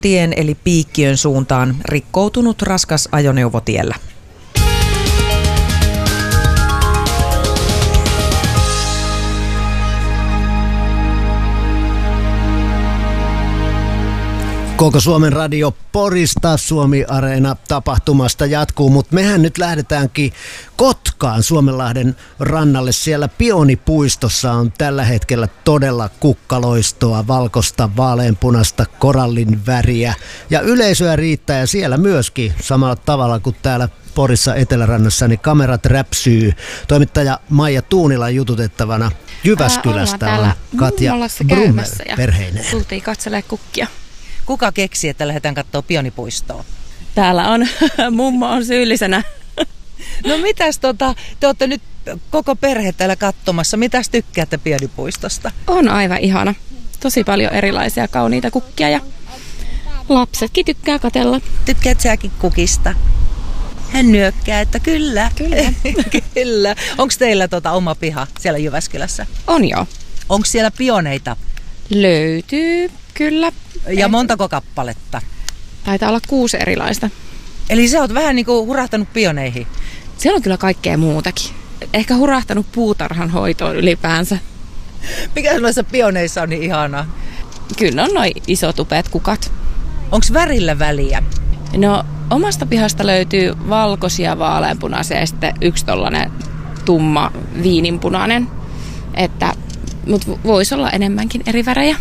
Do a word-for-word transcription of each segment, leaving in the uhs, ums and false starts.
tien eli Piikkiön suuntaan rikkoutunut raskas ajoneuvo tiellä. Koko Suomen radio Porista Suomi Areena -tapahtumasta jatkuu, mutta mehän nyt lähdetäänkin Kotkaan Suomenlahden rannalle. Siellä Pionipuistossa on tällä hetkellä todella kukkaloistoa, valkoista, vaaleanpunasta, korallin väriä ja yleisöä riittää ja siellä myöskin samalla tavalla kuin täällä Porissa Etelärannassa, niin kamerat räpsyy. Toimittaja Maija Tuunilan jututettavana Jyväskylästä Ää, on Katja Brummer perheineen. Tultiin katselemaan kukkia. Kuka keksi, että lähdetään katsoa Pionipuistoa? Täällä on, mummo on syyllisenä. No mitäs tota, te olette nyt koko perhe täällä katsomassa. Mitäs tykkäätte Pionipuistosta? On aivan ihana. Tosi paljon erilaisia kauniita kukkia ja lapsetkin tykkää katsella. Tykkäät säkin kukista? Hän nyökkää, että kyllä. Kyllä. Kyllä. Onko teillä tota oma piha siellä Jyväskylässä? On joo. Onko siellä pioneita? Löytyy, kyllä. Ja montako kappaletta? Taitaa olla kuusi erilaista. Eli sä oot vähän niinku hurahtanut pioneihin. Siellä on kyllä kaikkea muutakin. Ehkä hurahtanut puutarhan hoitoon ylipäänsä. Mikä noissa pioneissa on niin ihanaa? Kyllä on noin isot upeat kukat. Onko värillä väliä? No omasta pihasta löytyy valkoisia, vaaleanpunaisia ja sitten yksi tollainen tumma viininpunainen. Että, mutta voisi olla enemmänkin eri värejä.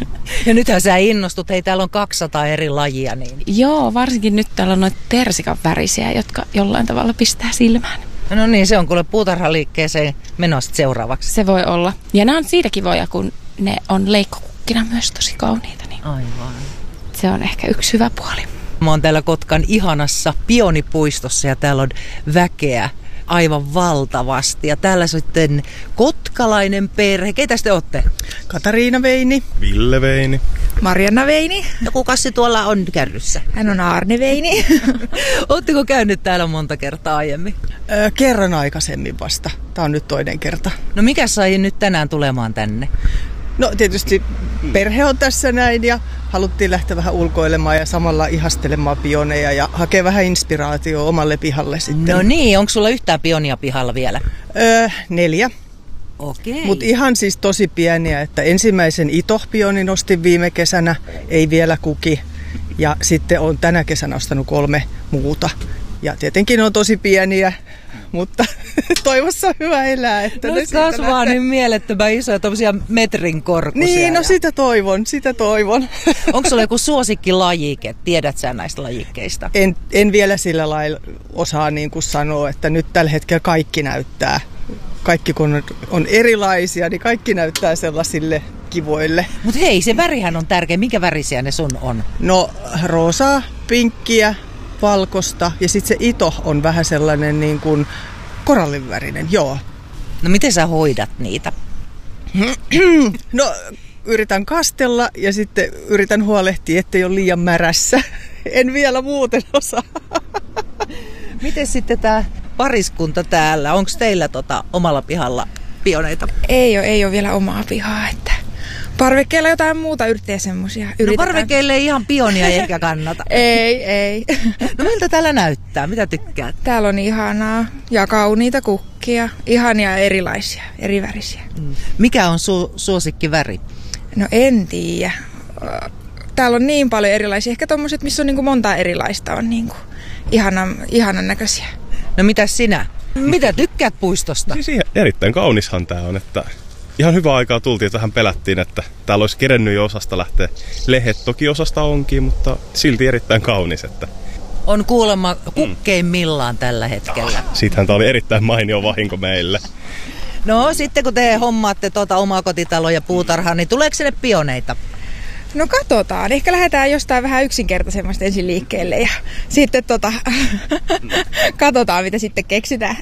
Ja nythän sä innostut, hei täällä on kaksisataa eri lajia. Niin. Joo, varsinkin nyt täällä on noita persikan värisiä, jotka jollain tavalla pistää silmään. No niin, se on kuule puutarhaliikkeeseen menossa seuraavaksi. Se voi olla. Ja nämä on siitä kivoja, kun ne on leikkokukkina myös tosi kauniita. Niin aivan. Se on ehkä yksi hyvä puoli. Mä oon täällä Kotkan ihanassa Pionipuistossa ja täällä on väkeä aivan valtavasti. Ja täällä sitten kotkalainen perhe. Keitä te ootte? Katariina Veini. Ville Veini. Marianna Veini. Ja kukas se tuolla on kärryssä? Hän on Arne Veini. Ootteko käynyt täällä monta kertaa aiemmin? Öö, kerran aikaisemmin vasta. Tää on nyt toinen kerta. No mikä sai nyt tänään tulemaan tänne? No tietysti perhe on tässä näin ja haluttiin lähteä vähän ulkoilemaan ja samalla ihastelemaan pioneja ja hakea vähän inspiraatiota omalle pihalle sitten. No niin, onko sulla yhtään pionia pihalla vielä? Öö, neljä. Okei. Mutta ihan siis tosi pieniä, että ensimmäisen itohpionin ostin viime kesänä, ei vielä kuki. Ja sitten on tänä kesänä ostanut kolme muuta. Ja tietenkin on tosi pieniä, mutta toivossa on hyvä elää. Että no ne kasvaa lähtee. Niin mielettömän isoja, tommosia metrin korkuisia. Niin, no ja... sitä toivon, sitä toivon. Onko sulla joku suosikkilajike? Tiedät sä näistä lajikkeista? En, en vielä sillä lailla osaa niin kuin sanoa, että nyt tällä hetkellä kaikki näyttää. Kaikki kun on, on erilaisia, niin kaikki näyttää sellaisille kivoille. Mut hei, se värihän on tärkeä. Minkä värisiä ne sun on? No roosaa, pinkkiä, valkosta ja sitten se ito on vähän sellainen niin kuin korallinvärinen, joo. No miten sä hoidat niitä? No yritän kastella ja sitten yritän huolehtia, ettei ole liian märässä. En vielä muuten osaa. Miten sitten tää pariskunta täällä? Onko teillä tota omalla pihalla pioneita? Ei ole, ei ole vielä omaa pihaa, että parvekkeella jotain muuta yrittää semmosia. No parvekkeelle ei ihan pionia eikä kannata. Ei, ei. No miltä täällä näyttää? Mitä tykkäät? Täällä on ihanaa ja kauniita kukkia. Ihania erilaisia, erivärisiä. Mm. Mikä on su- suosikkiväri? No en tiedä. Täällä on niin paljon erilaisia. Ehkä tommoset, missä on niinku monta erilaista, on niinku ihanan, ihanan näköisiä. No mitäs sinä? Mitä tykkäät puistosta? Siis ihan erittäin kaunishan tää on, että ihan hyvä aikaa tultiin, että vähän pelättiin, että täällä olisi kerennyt jo osasta lähteä. Lehet toki osasta onkin, mutta silti erittäin kaunis. Että... On kuulemma kukkeimmillaan tällä hetkellä. Siitähän tää oli erittäin mainio vahinko meille. No sitten kun te hommaatte tuota omaa kotitaloa ja puutarhaa, niin tuleeko sinne pioneita? No katsotaan. Ehkä lähdetään jostain vähän yksinkertaisemmasta ensin liikkeelle ja sitten tota, katsotaan mitä sitten keksitään.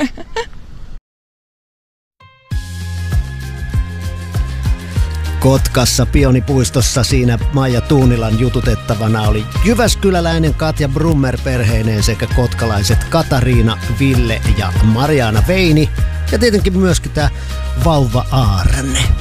Kotkassa Pionipuistossa siinä Maija Tuunilan jututettavana oli jyväskyläläinen Katja Brummer perheineen sekä kotkalaiset Katariina, Ville ja Mariana Veini ja tietenkin myöskin tämä vauva Aarne.